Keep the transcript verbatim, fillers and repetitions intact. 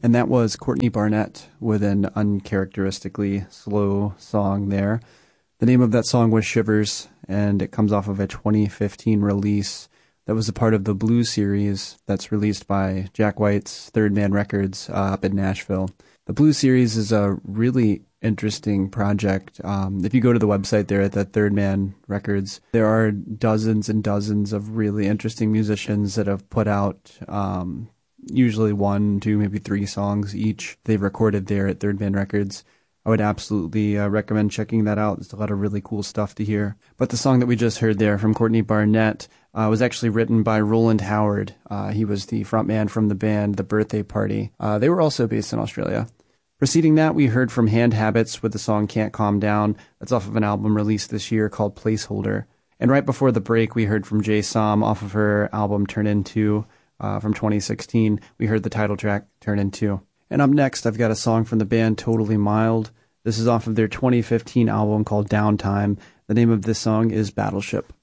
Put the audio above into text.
And that was Courtney Barnett with an uncharacteristically slow song there. The name of that song was Shivers, and it comes off of a twenty fifteen release that was a part of the Blue series that's released by Jack White's Third Man Records uh, up in Nashville. The Blue series is a really interesting project. Um, if you go to the website there at that Third Man Records, there are dozens and dozens of really interesting musicians that have put out um, usually one, two, maybe three songs each they've recorded there at Third Man Records. I would absolutely uh, recommend checking that out. There's a lot of really cool stuff to hear. But the song that we just heard there from Courtney Barnett uh, was actually written by Roland Howard. Uh, he was the frontman from the band The Birthday Party. Uh, they were also based in Australia. Preceding that, we heard from Hand Habits with the song Can't Calm Down. That's off of an album released this year called Placeholder. And right before the break, we heard from Jay Som off of her album Turn Into uh, from twenty sixteen. We heard the title track Turn Into. And up next, I've got a song from the band Totally Mild. This is off of their twenty fifteen album called Downtime. The name of this song is Battleship.